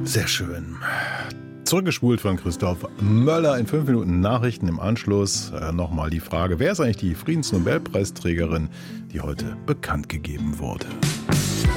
Sehr schön. Zurückgespult von Christoph Möller in 5 Minuten Nachrichten. Im Anschluss nochmal die Frage, wer ist eigentlich die Friedensnobelpreisträgerin, die heute bekannt gegeben wurde?